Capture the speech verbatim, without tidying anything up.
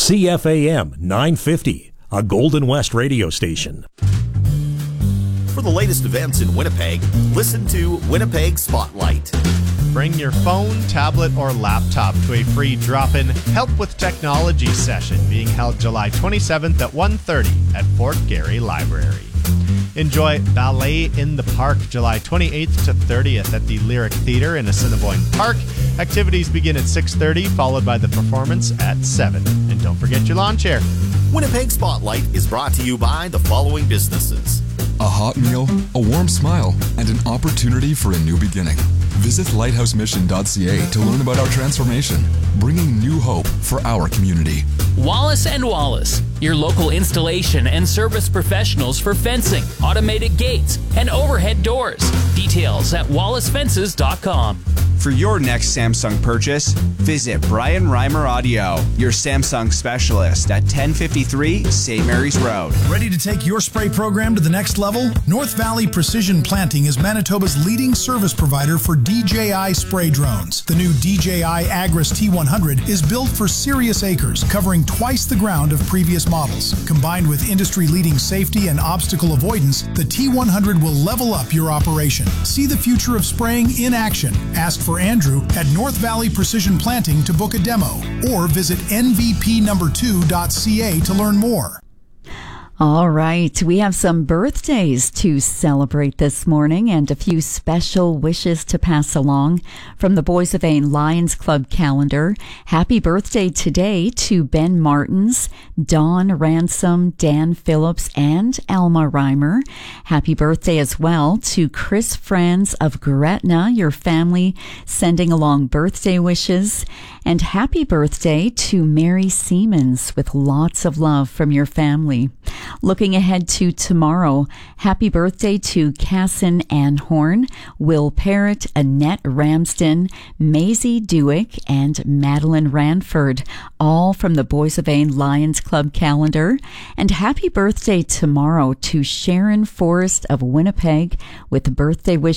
C F A M nine fifty, a Golden West radio station. For the latest events in Winnipeg, listen to Winnipeg Spotlight. Bring your phone, tablet, or laptop to a free drop-in Help with Technology session being held July twenty-seventh at one thirty at Fort Garry Library. Enjoy Ballet in the Park July twenty-eighth to thirtieth at the Lyric Theatre in Assiniboine Park. Activities begin at six thirty, followed by the performance at seven. And don't forget your lawn chair. Winnipeg Spotlight is brought to you by the following businesses. A hot meal, a warm smile, and an opportunity for a new beginning. Visit lighthouse mission dot c a to learn about our transformation, bringing new hope for our community. Wallace and Wallace, your local installation and service professionals for fencing, automated gates, and overhead doors. Details at wallace fences dot com. For your next Samsung purchase, visit Brian Reimer Audio, your Samsung specialist at ten fifty-three Saint Mary's Road. Ready to take your spray program to the next level? North Valley Precision Planting is Manitoba's leading service provider for D J I spray drones. The new D J I Agris T one hundred is built for serious acres, covering twice the ground of previous models. Combined with industry-leading safety and obstacle avoidance, the T one hundred will level up your operation. See the future of spraying in action. Ask for Andrew at North Valley Precision Planting to book a demo, or visit N V P number two dot c a to learn more. All right, we have some birthdays to celebrate this morning and a few special wishes to pass along from the Boys of Ain Lions Club calendar. Happy birthday today to Ben Martins, Dawn Ransom, Dan Phillips, and Alma Reimer. Happy birthday as well to Chris Franz of Gretna, your family sending along birthday wishes. And happy birthday to Mary Siemens with lots of love from your family. Looking ahead to tomorrow, happy birthday to Casson Anhorn, Will Parrott, Annette Ramsden, Maisie Dewick, and Madeline Ranford, all from the Boys of Ain Lions Club calendar. And happy birthday tomorrow to Sharon Forrest of Winnipeg with birthday wishes